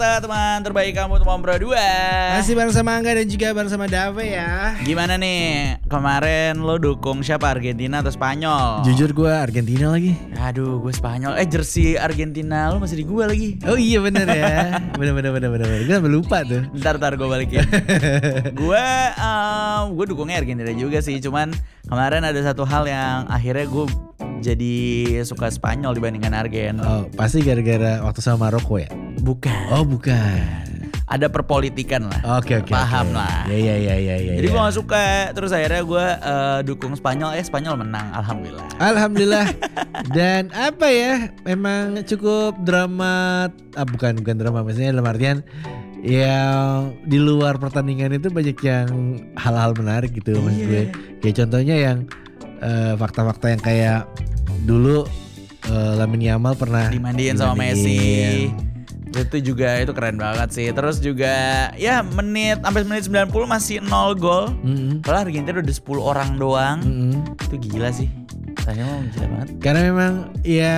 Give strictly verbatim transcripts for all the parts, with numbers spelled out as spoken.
Jakarta, teman terbaik kamu teman berdua. Masih bareng sama Angga dan juga bareng sama Dave ya. Gimana nih? Kemarin lo dukung siapa, Argentina atau Spanyol? Jujur gue Argentina lagi. Aduh, gue Spanyol. Eh, jersey Argentina lo masih di gue lagi. Oh iya bener ya. Bener bener bener bener. Gue sampai lupa tuh. Ntar ntar gue balikin. Gue um, gue dukungnya Argentina juga sih. Cuman kemarin ada satu hal yang akhirnya gue jadi suka Spanyol dibandingkan Argen. Oh pasti gara-gara waktu sama Maroko ya? Bukan. Oh bukan. Ada perpolitikan lah. Oke oke. Paham oke. lah. Ya ya ya ya ya. Jadi ya. gue gak suka. Terus akhirnya gue uh, dukung Spanyol. Eh Spanyol menang, alhamdulillah. Alhamdulillah. Dan apa ya? Memang cukup drama. Ah, bukan bukan drama. Maksudnya dalam artian yang di luar pertandingan itu banyak yang hal-hal menarik gitu maksud Iya. gue. Kayak contohnya yang uh, fakta-fakta yang kayak dulu uh, Lamine Yamal pernah Dimandiin sama Messi. Itu juga itu keren banget sih. Terus juga ya menit sampai menit sembilan puluh masih nol gol. Mm-hmm. Kalau Argentina udah sepuluh orang doang. Mm-hmm. Itu gila sih. Tanya mau gila banget. Karena memang ya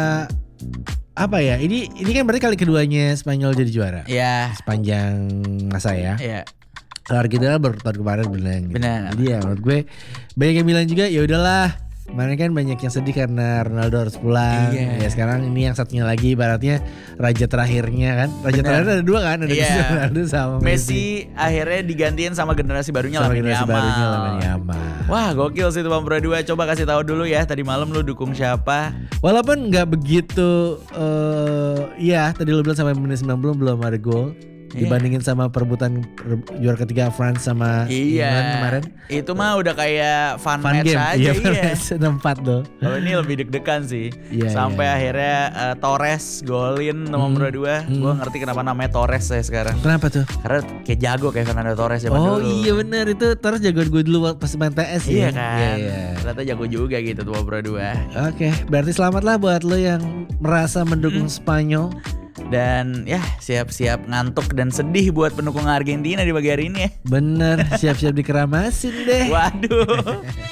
apa ya? Ini ini kan berarti kali keduanya Spanyol jadi juara. Iya. Sepanjang masa ya. Iya. Kalau Argentina baru tahun kemarin benar. Gitu. Benar. Jadi ya menurut gue banyak yang bilang juga ya udahlah. Kemarin kan banyak yang sedih karena Ronaldo harus pulang. Iya. Ya sekarang ini yang satunya lagi ibaratnya raja terakhirnya kan. Raja Benar. terakhir ada dua kan, ada Iya. Cristiano Ronaldo sama Messi. Messi akhirnya digantiin sama generasi barunya Sama Lamine generasi Yamal. barunya Lamine Yamal. Wah gokil sih teman berdua. Coba kasih tahu dulu ya tadi malam lu dukung siapa? Walaupun nggak begitu, uh, ya tadi lo bilang sampai menit sembilan puluh belum ada gol. Iya. Dibandingin sama perebutan juara ketiga France sama Iya. England kemarin. Itu mah udah kayak fun, Fun match game, aja iya, iya. fun match tempat tuh. Kalau ini lebih deg-degan sih. Iya, Sampai iya. akhirnya uh, Torres golin nomor Hmm. berdua. Hmm. Gue ngerti kenapa namanya Torres saya sekarang. Kenapa tuh? Karena kayak jago kayak Fernando Torres zaman Oh dulu. iya benar itu terus jagoan gue dulu pas main P S Iya ya. kan. Iya, iya. Ternyata jago juga gitu tuh berdua. Oke, berarti selamatlah buat lo yang merasa mendukung Hmm. Spanyol. Dan ya siap-siap ngantuk dan sedih buat pendukung Argentina di pagi hari ini ya. Bener, siap-siap dikeramasin deh. Waduh.